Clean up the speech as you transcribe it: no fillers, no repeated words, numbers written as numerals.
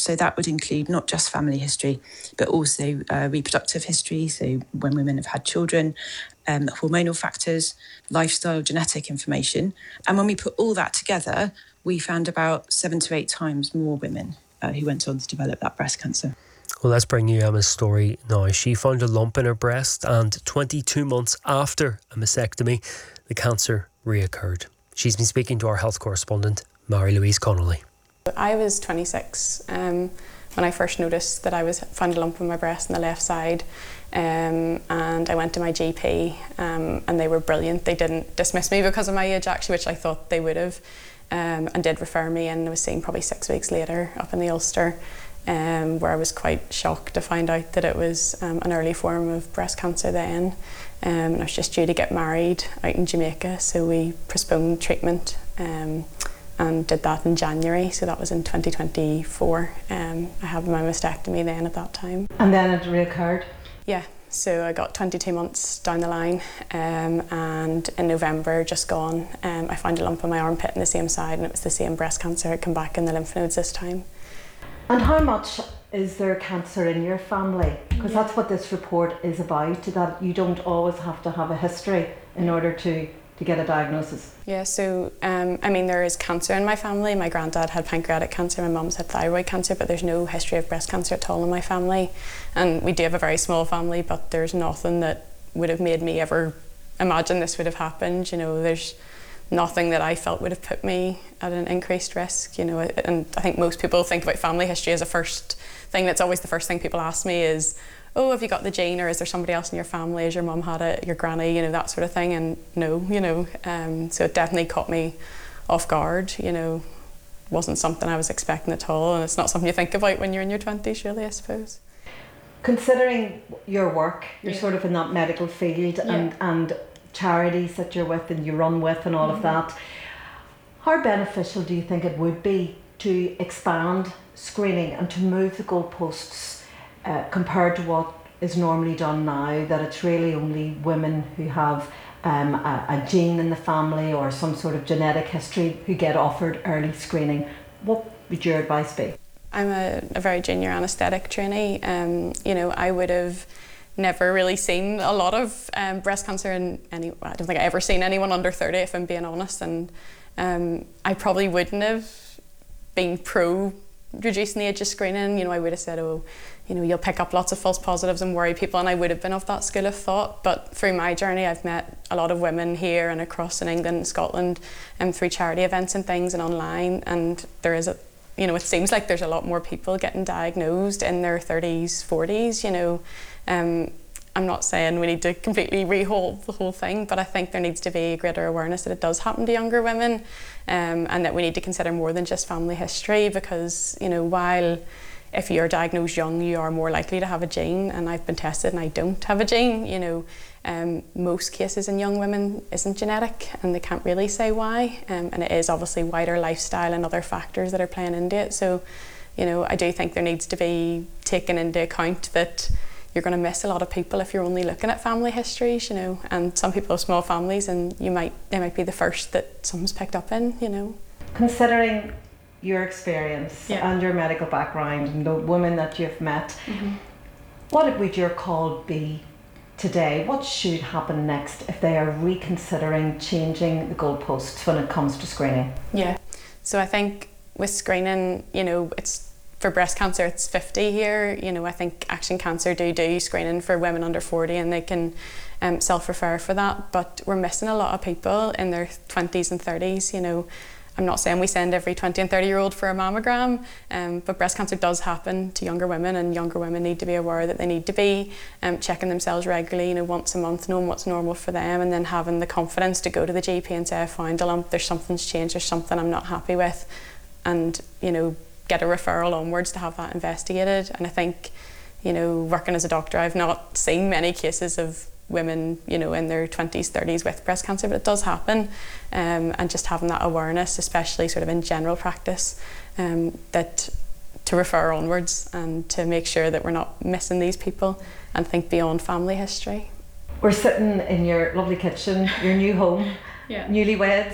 So that would include not just family history, but also reproductive history, so when women have had children, hormonal factors, lifestyle, genetic information. And when we put all that together, we found about 7 to 8 times more women who went on to develop that breast cancer. Well, let's bring you Emma's story now. She found a lump in her breast, and 22 months after a mastectomy, the cancer reoccurred. She's been speaking to our health correspondent, Mary-Louise Connolly. I was 26 when I first noticed that I found a lump in my breast on the left side, and I went to my GP, and they were brilliant. They didn't dismiss me because of my age, actually, which I thought they would have, and did refer me, and I was seen probably 6 weeks later up in the Ulster, where I was quite shocked to find out that it was an early form of breast cancer then. And I was just due to get married out in Jamaica, so we postponed treatment and did that in January, so that was in 2024. I had my mastectomy then at that time. And then it reoccurred? Yeah, so I got 22 months down the line, and in November just gone, I found a lump on my armpit on the same side, and it was the same breast cancer. It came back in the lymph nodes this time. And how much is there cancer in your family? Because that's what this report is about, that you don't always have to have a history in order to get a diagnosis. Yeah, so I mean, there is cancer in my family. My granddad had pancreatic cancer, my mum's had thyroid cancer, but there's no history of breast cancer at all in my family. And we do have a very small family, but there's nothing that would have made me ever imagine this would have happened. You know, there's nothing that I felt would have put me at an increased risk, you know. And I think most people think about family history as a first thing. That's always the first thing people ask me is, oh, have you got the gene, or is there somebody else in your family? Has your mum had it, your granny, you know, that sort of thing? And no, you know, so it definitely caught me off guard, you know. Wasn't something I was expecting at all, and it's not something you think about when you're in your 20s, really, I suppose. Considering your work, you're sort of in that medical field, and charities that you're with and you run with and all of that, how beneficial do you think it would be to expand screening and to move the goalposts compared to what is normally done now, that it's really only women who have a gene in the family or some sort of genetic history who get offered early screening? What would your advice be? I'm a very junior anaesthetic trainee. You know, I would have never really seen a lot of breast cancer in I don't think I ever seen anyone under 30, if I'm being honest, and I probably wouldn't have been pro reducing the age of screening. You know, I would have said, oh, you know, you'll pick up lots of false positives and worry people, and I would have been of that school of thought. But through my journey, I've met a lot of women here and across in England and Scotland, and through charity events and things and online, and there is you know, it seems like there's a lot more people getting diagnosed in their 30s, 40s, you know. I'm not saying we need to completely rehaul the whole thing, but I think there needs to be a greater awareness that it does happen to younger women, and that we need to consider more than just family history, because, you know, while if you're diagnosed young, you are more likely to have a gene, and I've been tested and I don't have a gene, you know. Most cases in young women isn't genetic, and they can't really say why, and it is obviously wider lifestyle and other factors that are playing into it. So, you know, I do think there needs to be taken into account that you're going to miss a lot of people if you're only looking at family histories, you know, and some people have small families, and they might be the first that someone's picked up in, you know. Considering your experience and your medical background and the women that you've met, what would your call be today? What should happen next if they are reconsidering changing the goalposts when it comes to screening? Yeah, so I think with screening, you know, it's for breast cancer, it's 50 here. You know, I think Action Cancer do screening for women under 40, and they can self-refer for that. But we're missing a lot of people in their 20s and 30s, you know. I'm not saying we send every 20 and 30-year-old for a mammogram, but breast cancer does happen to younger women, and younger women need to be aware that they need to be checking themselves regularly, you know, once a month, knowing what's normal for them, and then having the confidence to go to the GP and say, I found a lump, something's changed, there's something I'm not happy with, and, you know, get a referral onwards to have that investigated. And I think, you know, working as a doctor, I've not seen many cases of women, you know, in their 20s, 30s with breast cancer, but it does happen, and just having that awareness, especially sort of in general practice, that to refer onwards and to make sure that we're not missing these people and think beyond family history. We're sitting in your lovely kitchen, your new home, newlyweds,